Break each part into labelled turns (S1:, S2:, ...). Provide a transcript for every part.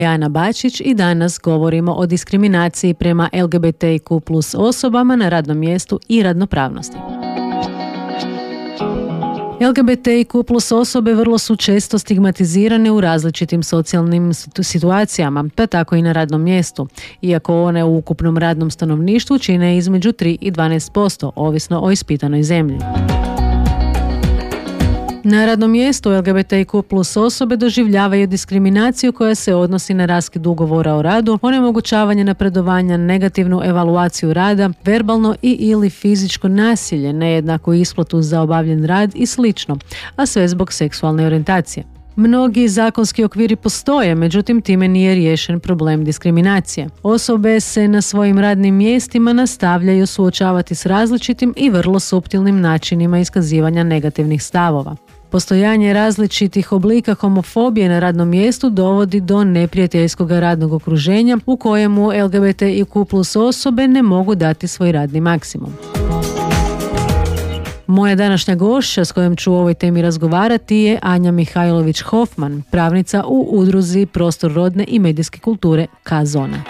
S1: Ana Bačić i danas govorimo o diskriminaciji prema LGBTIQ plus osobama na radnom mjestu i radnopravnosti. LGBTIQ plus osobe vrlo su često stigmatizirane u različitim socijalnim situacijama, pa tako i na radnom mjestu, iako one u ukupnom radnom stanovništvu čine između 3 i 12%, ovisno o ispitanoj zemlji. Na radnom mjestu LGBTIQ plus osobe doživljavaju diskriminaciju koja se odnosi na raskid ugovora o radu, onemogućavanje napredovanja, negativnu evaluaciju rada, verbalno i ili fizičko nasilje, nejednaku isplatu za obavljen rad i slično, a sve zbog seksualne orijentacije. Mnogi zakonski okviri postoje, međutim time nije riješen problem diskriminacije. Osobe se na svojim radnim mjestima nastavljaju suočavati s različitim i vrlo suptilnim načinima iskazivanja negativnih stavova. Postojanje različitih oblika homofobije na radnom mjestu dovodi do neprijateljskog radnog okruženja u kojemu LGBTIQ plus osobe ne mogu dati svoj radni maksimum. Moja današnja gošća s kojom ću o ovoj temi razgovarati je Anja Mihajlović-Hofman, pravnica u udruzi Prostor rodne i medijske kulture K-Zona.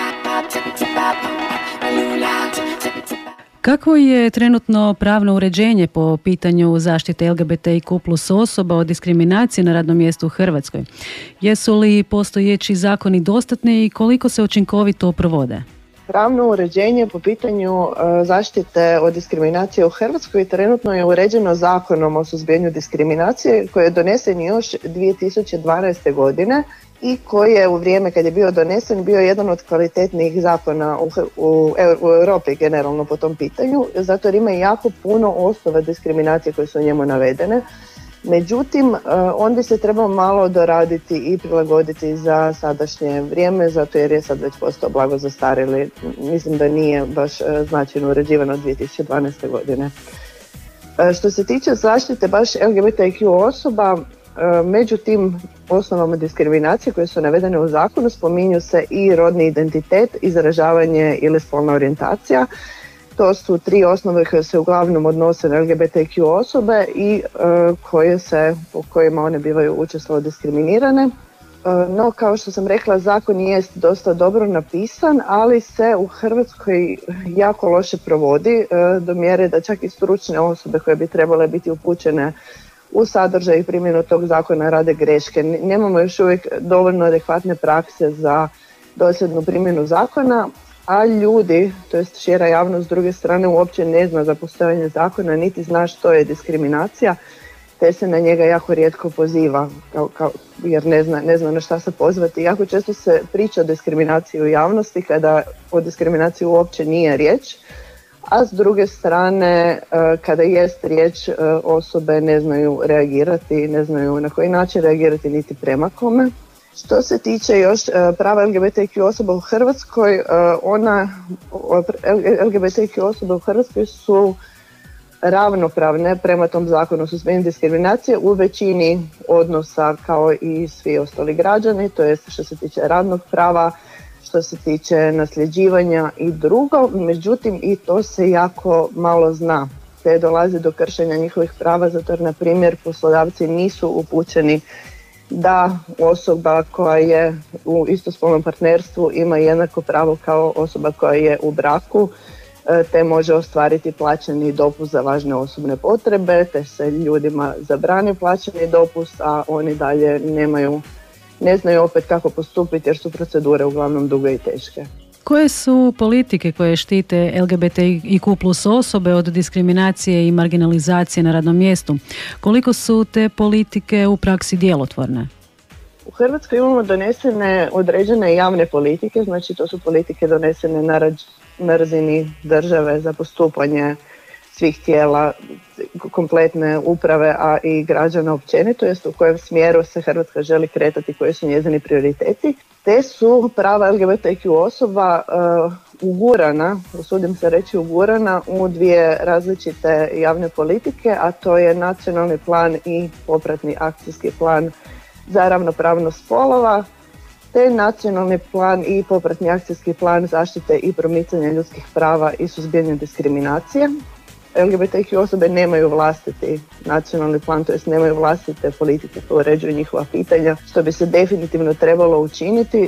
S1: Kako je trenutno pravno uređenje po pitanju zaštite LGBTIQ plus osoba od diskriminacije na radnom mjestu u Hrvatskoj? Jesu li postojeći zakoni dostatni i koliko se učinkovito provode?
S2: Pravno uređenje po pitanju zaštite od diskriminacije u Hrvatskoj trenutno je uređeno Zakonom o suzbijanju diskriminacije koji je donesen još 2012. godine i koji je u vrijeme kad je bio donesen bio jedan od kvalitetnijih zakona u Europi generalno po tom pitanju, zato jer ima jako puno osnova diskriminacije koje su u njemu navedene. Međutim, on bi se trebao malo doraditi i prilagoditi za sadašnje vrijeme, zato jer je sad već postao blago zastarjeli. Mislim da nije baš značajno uređivano od 2012. godine. Što se tiče zaštite baš LGBTIQ osoba, među tim osnovama diskriminacije koje su navedene u zakonu spominju se i rodni identitet, izražavanje ili spolna orijentacija. To su 3 osnove koje se uglavnom odnose na LGBTQ osobe i po kojima one bivaju učestalo diskriminirane. No, kao što sam rekla, zakon jest dosta dobro napisan, ali se u Hrvatskoj jako loše provodi do mjere da čak i stručne osobe koje bi trebale biti upućene u sadržaj i primjenu tog zakona rade greške. Nemamo još uvijek dovoljno adekvatne prakse za dosljednu primjenu zakona, a ljudi, to jest šira javnost s druge strane, uopće ne zna za postojanje zakona, niti zna što je diskriminacija, te se na njega jako rijetko poziva, jer ne zna na šta se pozvati. Jako često se priča o diskriminaciji u javnosti kada o diskriminaciji uopće nije riječ, a s druge strane, kada jest riječ, osobe ne znaju reagirati, ne znaju na koji način reagirati niti prema kome. Što se tiče još prava LGBTQ osoba u Hrvatskoj, LGBTQ osobe u Hrvatskoj su ravnopravne prema tom zakonu o suzbijanju diskriminacije u većini odnosa kao i svi ostali građani, to jest što se tiče radnog prava, što se tiče nasljeđivanja i drugo, međutim i to se jako malo zna, te dolazi do kršenja njihovih prava, zato jer na primjer poslodavci nisu upućeni da osoba koja je u istospolnom partnerstvu ima jednako pravo kao osoba koja je u braku, te može ostvariti plaćeni dopust za važne osobne potrebe, te se ljudima zabrani plaćeni dopust, a oni dalje ne znaju opet kako postupiti jer su procedure uglavnom duge i teške.
S1: Koje su politike koje štite LGBTIQ plus osobe od diskriminacije i marginalizacije na radnom mjestu? Koliko su te politike u praksi djelotvorne?
S2: U Hrvatskoj imamo donesene određene javne politike, znači to su politike donesene na razini države za postupanje svih tijela, kompletne uprave, a i građana općenito, jest u kojem smjeru se Hrvatska želi kretati, koji su njezini prioriteti. Te su prava LGBTQ osoba ugurana, usudim se reći ugurana, u 2 različite javne politike, a to je nacionalni plan i popratni akcijski plan za ravnopravnost spolova, te nacionalni plan i popratni akcijski plan zaštite i promicanja ljudskih prava i suzbijanja diskriminacije. LGBTQ osobe nemaju vlastiti nacionalni plan, to jest nemaju vlastite politike koje uređuju njihova pitanja, što bi se definitivno trebalo učiniti.